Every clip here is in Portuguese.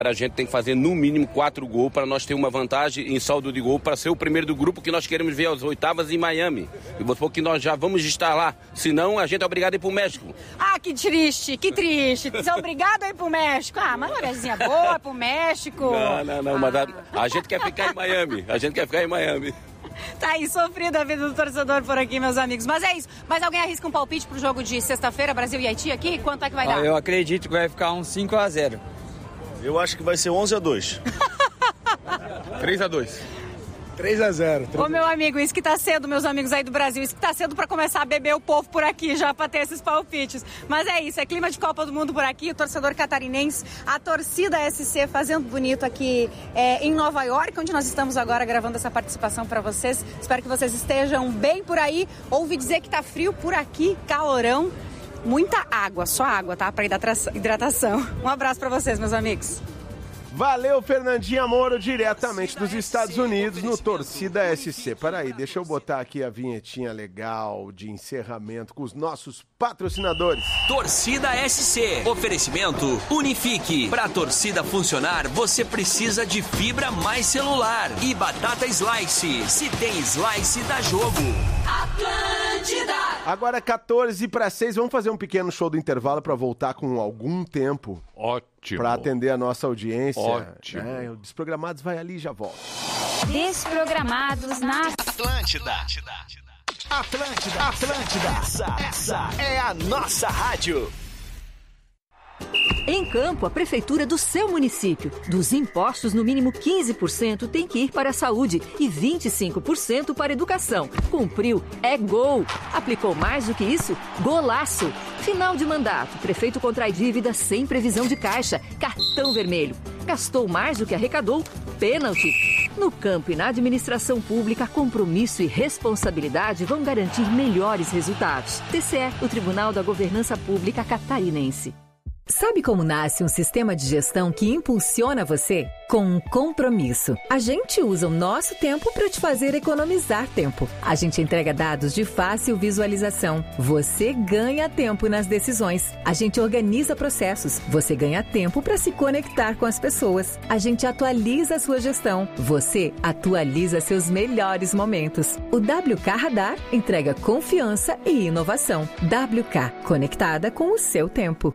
A gente tem que fazer no mínimo 4 gols para nós ter uma vantagem em saldo de gol para ser o primeiro do grupo que nós queremos ver às oitavas em Miami. E vou supor que nós já vamos estar lá. Senão a gente é obrigado a ir para o México. Ah, que triste, que triste. Você é obrigado a ir para o México. Ah, mas uma viagemzinha boa para o México. Não. Mas a gente quer ficar em Miami. Tá aí, sofrida a vida do torcedor por aqui, meus amigos. Mas é isso. Mas alguém arrisca um palpite pro jogo de sexta-feira, Brasil e Haiti aqui? Quanto é que vai dar? Eu acredito que vai ficar um 5-0. Eu acho que vai ser 11-2. 3-2. 3-0. Ô, meu amigo, isso que tá cedo, meus amigos aí do Brasil, isso que tá cedo pra começar a beber o povo por aqui já, pra ter esses palpites. Mas é isso, é clima de Copa do Mundo por aqui, o torcedor catarinense, a torcida SC fazendo bonito aqui em Nova York, onde nós estamos agora gravando essa participação pra vocês. Espero que vocês estejam bem por aí. Ouvi dizer que tá frio por aqui, calorão. Muita água, só água, tá? Pra hidratação. Um abraço pra vocês, meus amigos. Valeu, Fernandinha Moro, diretamente dos Estados Unidos, no Torcida SC. Peraí, deixa eu botar aqui a vinhetinha legal de encerramento com os nossos patrocinadores. Torcida SC. Oferecimento Unifique. Pra torcida funcionar, você precisa de fibra mais celular. E batata slice. Se tem slice, dá jogo. Atlântida! Agora 14:06, vamos fazer um pequeno show do intervalo para voltar com algum tempo. Ótimo. Para atender a nossa audiência. Ótimo. O Desprogramados vai ali e já volta. Desprogramados na Atlântida. Essa é a nossa rádio. Em Campo, a prefeitura do seu município. Dos impostos, no mínimo 15% tem que ir para a saúde e 25% para a educação. Cumpriu, é gol. Aplicou mais do que isso? Golaço. Final de mandato, prefeito contrai dívida sem previsão de caixa. Cartão vermelho. Gastou mais do que arrecadou? Pênalti. No campo e na administração pública, compromisso e responsabilidade vão garantir melhores resultados. TCE, o Tribunal da Governança Pública Catarinense. Sabe como nasce um sistema de gestão que impulsiona você? Com um compromisso. A gente usa o nosso tempo para te fazer economizar tempo. A gente entrega dados de fácil visualização. Você ganha tempo nas decisões. A gente organiza processos. Você ganha tempo para se conectar com as pessoas. A gente atualiza a sua gestão. Você atualiza seus melhores momentos. O WK Radar entrega confiança e inovação. WK, conectada com o seu tempo.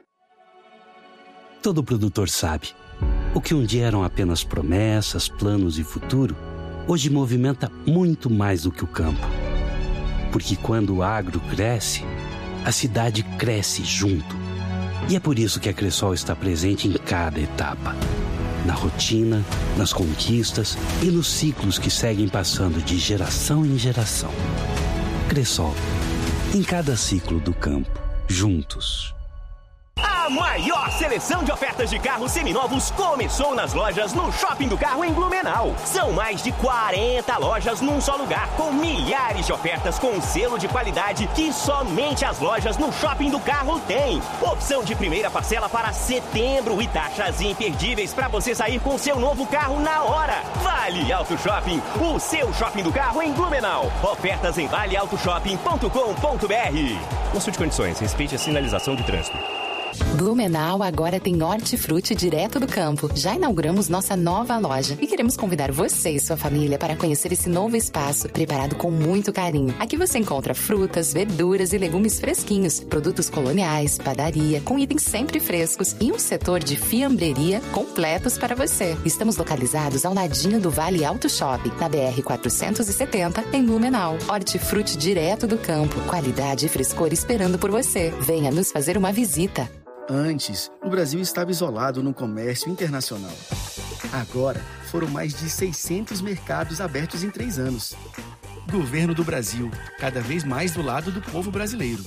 Todo produtor sabe. O que um dia eram apenas promessas, planos e futuro, hoje movimenta muito mais do que o campo. Porque quando o agro cresce, a cidade cresce junto. E é por isso que a Cressol está presente em cada etapa. Na rotina, nas conquistas e nos ciclos que seguem passando de geração em geração. Cressol, em cada ciclo do campo, juntos. A maior seleção de ofertas de carros seminovos começou nas lojas no Shopping do Carro em Blumenau. São mais de 40 lojas num só lugar, com milhares de ofertas com selo de qualidade que somente as lojas no Shopping do Carro têm. Opção de primeira parcela para setembro e taxas imperdíveis para você sair com seu novo carro na hora. Vale Auto Shopping, o seu shopping do carro em Blumenau. Ofertas em valeautoshopping.com.br. Consulte condições, respeite a sinalização de trânsito. Blumenau agora tem hortifruti direto do campo. Já inauguramos nossa nova loja e queremos convidar você e sua família para conhecer esse novo espaço preparado com muito carinho. Aqui você encontra frutas, verduras e legumes fresquinhos, produtos coloniais, padaria, com itens sempre frescos e um setor de fiambreria completos para você. Estamos localizados ao ladinho do Vale Auto Shopping, na BR-470, em Blumenau. Hortifruti direto do campo, qualidade e frescor esperando por você. Venha nos fazer uma visita. Antes, o Brasil estava isolado no comércio internacional. Agora, foram mais de 600 mercados abertos em 3 anos. Governo do Brasil, cada vez mais do lado do povo brasileiro.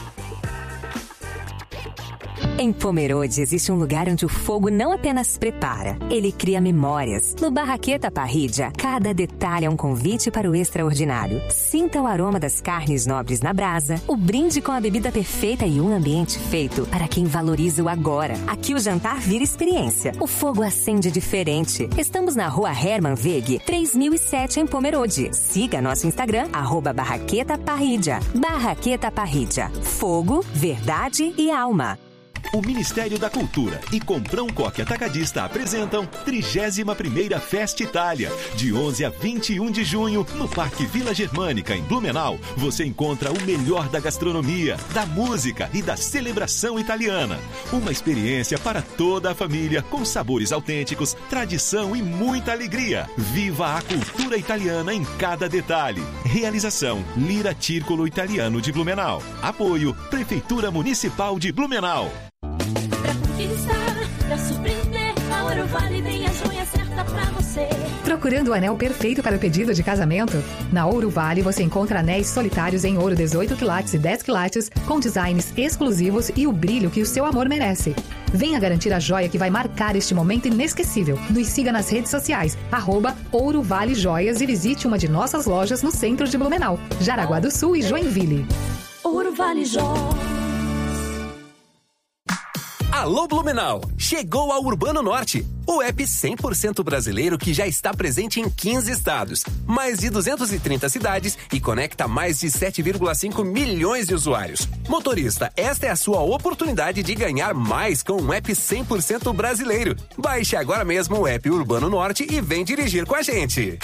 Em Pomerode existe um lugar onde o fogo não apenas prepara, ele cria memórias. No Barraqueta Parrilla, cada detalhe é um convite para o extraordinário. Sinta o aroma das carnes nobres na brasa, o brinde com a bebida perfeita e um ambiente feito para quem valoriza o agora. Aqui o jantar vira experiência. O fogo acende diferente. Estamos na Rua Hermann Wegg, 3007 em Pomerode. Siga nosso Instagram, @Barraqueta Parrilla. Barraqueta Parrilla. Fogo, verdade e alma. o Ministério da Cultura e Comprão Coque Atacadista apresentam 31ª Festa Itália. De 11 a 21 de junho, no Parque Vila Germânica, em Blumenau, você encontra o melhor da gastronomia, da música e da celebração italiana. Uma experiência para toda a família, com sabores autênticos, tradição e muita alegria. Viva a cultura italiana em cada detalhe. Realização Lira Círculo Italiano de Blumenau. Apoio Prefeitura Municipal de Blumenau. Pra conquistar, pra surpreender, a Ouro Vale tem a joia certa pra você. Procurando o anel perfeito para o pedido de casamento? Na Ouro Vale você encontra anéis solitários em ouro 18 quilates e 10 quilates, com designs exclusivos e o brilho que o seu amor merece. Venha garantir a joia que vai marcar este momento inesquecível. Nos siga nas redes sociais, @Ouro Vale Joias, e visite uma de nossas lojas no centro de Blumenau, Jaraguá do Sul e Joinville. Ouro Vale Joias. Alô Blumenau! Chegou ao Urbano Norte, o app 100% brasileiro que já está presente em 15 estados, mais de 230 cidades e conecta mais de 7,5 milhões de usuários. Motorista, esta é a sua oportunidade de ganhar mais com um app 100% brasileiro. Baixe agora mesmo o app Urbano Norte e vem dirigir com a gente.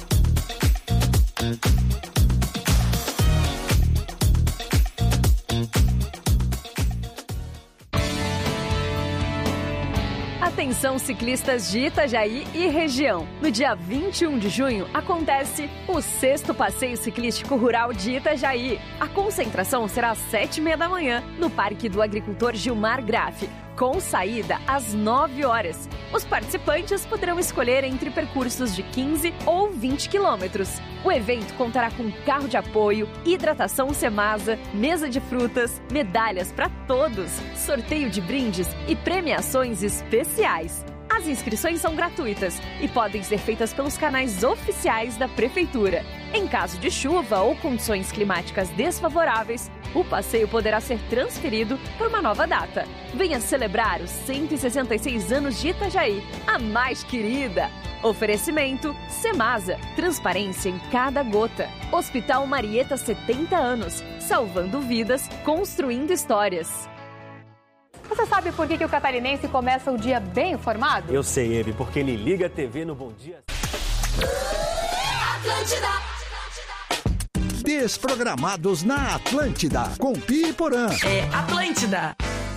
Atenção ciclistas de Itajaí e região. No dia 21 de junho acontece o 6º Passeio Ciclístico Rural de Itajaí. A concentração será às 7h30 da manhã no Parque do Agricultor Gilmar Graff, com saída às 9 horas. Os participantes poderão escolher entre percursos de 15 ou 20 quilômetros. O evento contará com carro de apoio, hidratação Semasa, mesa de frutas, medalhas para todos, sorteio de brindes e premiações especiais. As inscrições são gratuitas e podem ser feitas pelos canais oficiais da Prefeitura. Em caso de chuva ou condições climáticas desfavoráveis, o passeio poderá ser transferido para uma nova data. Venha celebrar os 166 anos de Itajaí, a mais querida. Oferecimento Semasa, transparência em cada gota. Hospital Marieta, 70 anos, salvando vidas, construindo histórias. Você sabe por que o catarinense começa o dia bem informado? Eu sei, Eve, porque ele liga a TV no Bom Dia. Atlântida. Desprogramados na Atlântida, com Pi e Porã. É Atlântida.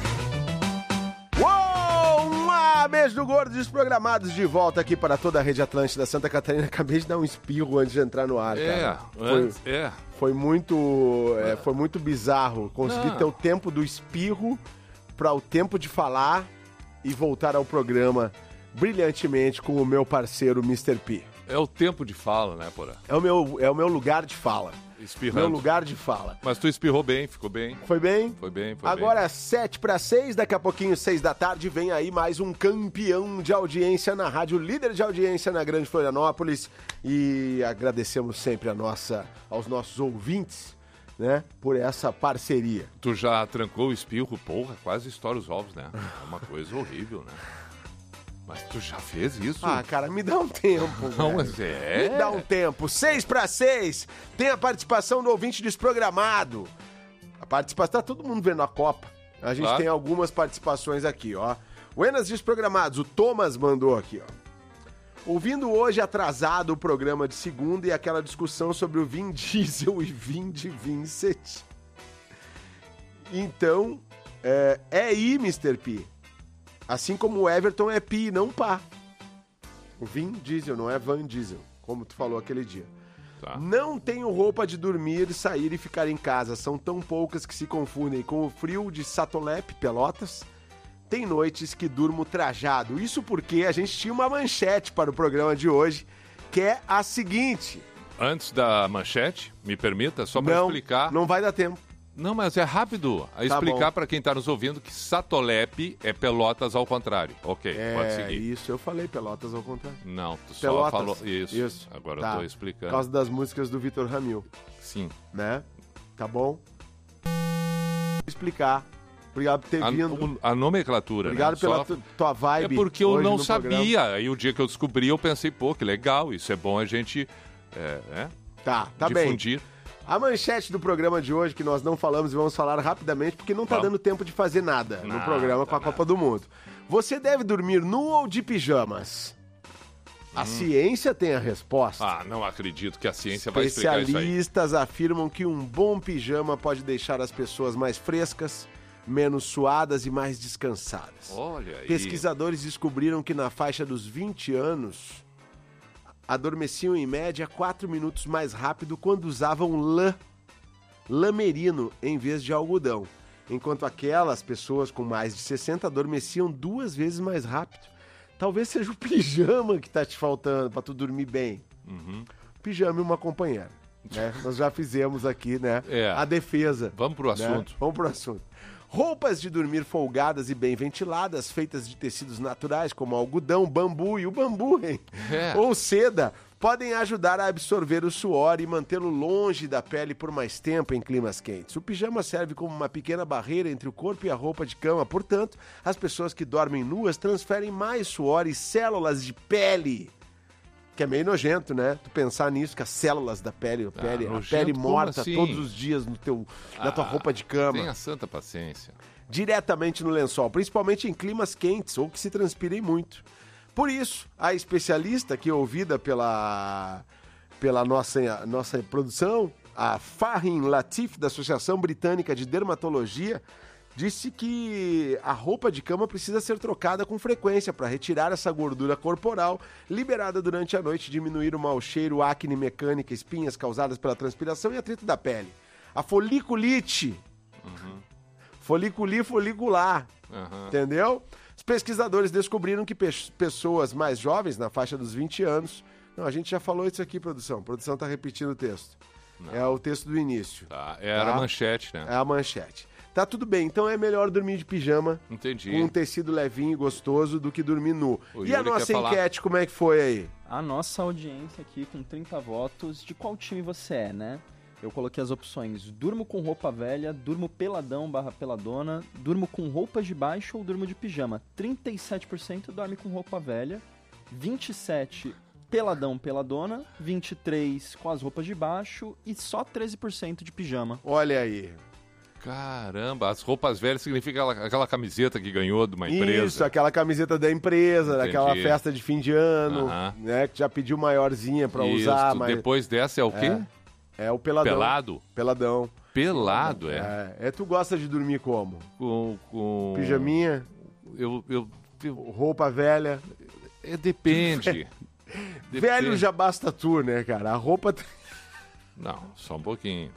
Uou! Beijo do gordo, desprogramados de volta aqui para toda a rede Atlântida Santa Catarina. Acabei de dar um espirro antes de entrar no ar, cara. Foi muito bizarro. Consegui ter o tempo do espirro para o tempo de falar e voltar ao programa brilhantemente com o meu parceiro Mr. P. É o tempo de fala, né, Porã? É o meu lugar de fala. Espirrando. Meu lugar de fala. Mas tu espirrou bem, ficou bem. Foi bem? Foi bem. Agora 7:06, daqui a pouquinho 6 da tarde, vem aí mais um campeão de audiência na rádio, líder de audiência na Grande Florianópolis. E agradecemos sempre aos nossos ouvintes, né, por essa parceria. Tu já trancou o espirro? Porra, quase estoura os ovos, né? É uma coisa horrível, né? Mas tu já fez isso? Ah, cara, me dá um tempo. Não, velho. mas é. Me dá um tempo. 6:06, tem a participação do ouvinte desprogramado. A participação, tá todo mundo vendo a Copa. A gente tem algumas participações aqui, ó. Buenas desprogramados, o Thomas mandou aqui, ó. Ouvindo hoje atrasado o programa de segunda e aquela discussão sobre o Vin Diesel e Vin de Vincent. Então, é aí, Mr. P. Assim como o Everton é Pi, não Pá. O Vin Diesel, não é Van Diesel, como tu falou aquele dia. Tá. Não tenho roupa de dormir, sair e ficar em casa. São tão poucas que se confundem com o frio de Satolep, Pelotas. Tem noites que durmo trajado. Isso porque a gente tinha uma manchete para o programa de hoje, que é a seguinte. Antes da manchete, me permita, só para explicar. Não vai dar tempo. Não, mas é rápido a explicar para quem está nos ouvindo que Satolep é Pelotas ao contrário. Ok, pode seguir. Isso, eu falei Pelotas ao contrário. Não, tu Pelotas. só falou isso. Agora eu tô explicando. Por causa das músicas do Vitor Ramil. Sim. Né? Tá bom? Explicar. Obrigado por ter vindo. A nomenclatura, obrigado pela tua vibe. É porque eu não sabia. Programa. Aí o dia que eu descobri, eu pensei, pô, que legal, isso é bom a gente Tá difundir. Bem. A manchete do programa de hoje, que nós não falamos e vamos falar rapidamente, porque não tá dando tempo de fazer nada no programa com a Copa do Mundo. Você deve dormir nu ou de pijamas? A ciência tem a resposta. Ah, não acredito que a ciência vai explicar isso aí. Especialistas afirmam que um bom pijama pode deixar as pessoas mais frescas, menos suadas e mais descansadas. Olha aí. Pesquisadores descobriram que na faixa dos 20 anos, adormeciam em média 4 minutos mais rápido quando usavam lã merino em vez de algodão, enquanto aquelas pessoas com mais de 60 adormeciam 2 vezes mais rápido. Talvez seja o pijama que tá te faltando pra tu dormir bem. Pijama e uma companheira, né? Nós já fizemos aqui, né? A defesa. Vamos pro assunto. Né? Vamos pro assunto. Roupas de dormir folgadas e bem ventiladas, feitas de tecidos naturais como algodão, bambu e o bambu, hein? Ou seda, podem ajudar a absorver o suor e mantê-lo longe da pele por mais tempo em climas quentes. O pijama serve como uma pequena barreira entre o corpo e a roupa de cama, portanto, as pessoas que dormem nuas transferem mais suor e células de pele. Que é meio nojento, né? Tu pensar nisso, que as células da pele, a pele morta assim? todos os dias na tua roupa de cama. Tenha santa paciência. Diretamente no lençol, principalmente em climas quentes ou que se transpirem muito. Por isso, a especialista, aqui ouvida pela nossa produção, a Farhin Latif, da Associação Britânica de Dermatologia, disse que a roupa de cama precisa ser trocada com frequência para retirar essa gordura corporal liberada durante a noite, diminuir o mau cheiro, acne mecânica, espinhas causadas pela transpiração e atrito da pele. A foliculite. Folicular. Entendeu? Os pesquisadores descobriram que pessoas mais jovens, na faixa dos 20 anos... Não, a gente já falou isso aqui, produção. A produção está repetindo o texto. Não. É o texto do início. Era a manchete, né? É a manchete. Tá tudo bem, então é melhor dormir de pijama. Entendi. Com um tecido levinho e gostoso do que dormir nu. E a nossa enquete, como é que foi aí? A nossa audiência aqui, com 30 votos, de qual time você é, né? Eu coloquei as opções: durmo com roupa velha, durmo peladão/peladona, durmo com roupas de baixo ou durmo de pijama. 37% dorme com roupa velha, 27% peladão/peladona, 23% com as roupas de baixo e só 13% de pijama. Olha aí. Caramba, as roupas velhas significa aquela camiseta que ganhou de uma empresa. Isso, aquela camiseta da empresa, daquela festa de fim de ano, né, que já pediu maiorzinha pra usar. Mas... Depois dessa é o quê? É o peladão. Pelado? Peladão. Pelado, tu gosta de dormir como? Com... Pijaminha? Roupa velha? Depende. Velho já basta tu, né, cara? A roupa... Não, só um pouquinho.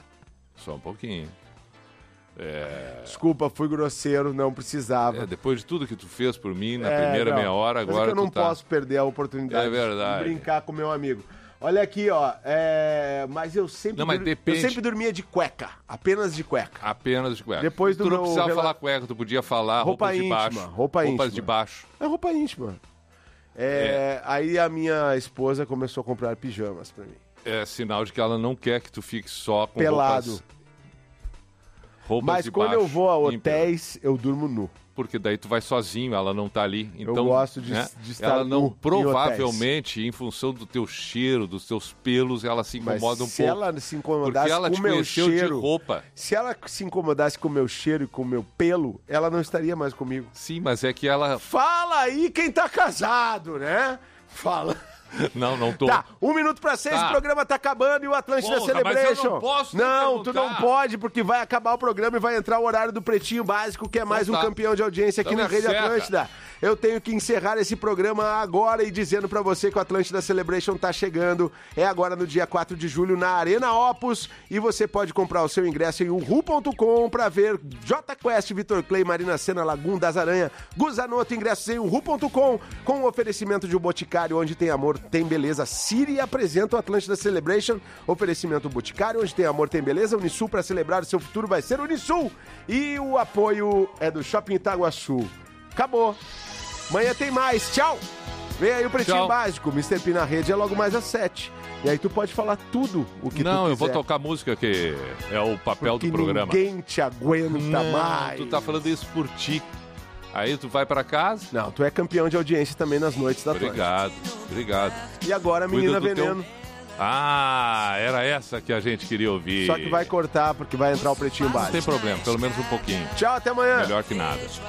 Desculpa, fui grosseiro, não precisava. Depois de tudo que tu fez por mim na primeira meia hora, agora mas eu não posso perder a oportunidade de brincar com meu amigo. Olha aqui, ó, mas eu sempre, eu sempre dormia de cueca, apenas de cueca. Depois do tu não precisava falar cueca, tu podia falar roupas de baixo. Roupas de baixo. É roupa íntima. Aí a minha esposa começou a comprar pijamas pra mim. É sinal de que ela não quer que tu fique só com pelado. Roupas mas de quando baixo, eu vou a hotéis, eu durmo nu. Porque daí tu vai sozinho, ela não tá ali. Então, eu gosto de estar ela não, nu provavelmente, em função do teu cheiro, dos teus pelos, ela se incomoda um pouco. Se ela se incomodasse ela com o meu cheiro, de roupa. Se ela se incomodasse com o meu cheiro e com o meu pelo, ela não estaria mais comigo. Sim, mas é que ela... Fala aí quem tá casado, né? Fala... Não tô. Tá, 1:06, o programa tá acabando e o Atlântida Celebration. Mas eu não posso tu não pode, porque vai acabar o programa e vai entrar o horário do Pretinho Básico, que é mais um campeão de audiência aqui na Rede Atlântida. Eu tenho que encerrar esse programa agora e dizendo pra você que o Atlântida Celebration tá chegando. É agora no dia 4 de julho na Arena Opus e você pode comprar o seu ingresso em uhu.com pra ver Jota Quest, Vitor Clay, Marina Sena, Lagum das Aranha, Guzanoto, ingressos em uhu.com com o oferecimento de um Boticário, onde tem amor, tem beleza. Siri apresenta o Atlântida Celebration, oferecimento Boticário, onde tem amor, tem beleza. Unisul, para celebrar o seu futuro vai ser Unisul. E o apoio é do Shopping Itaguaçu. Acabou. Amanhã tem mais. Tchau. Vem aí o Pretinho Básico. Mr. P na rede é logo mais às 7. E aí tu pode falar tudo o que tu quiser. Não, eu vou tocar música, que é o papel do programa. Ninguém te aguenta mais. Tu tá falando isso por ti. Aí tu vai pra casa. Não, tu é campeão de audiência também nas noites da Atlântida. Obrigado. E agora, Menina Veneno. Ah, era essa que a gente queria ouvir. Só que vai cortar, porque vai entrar o Pretinho Básico. Não tem problema, pelo menos um pouquinho. Tchau, até amanhã. Melhor que nada.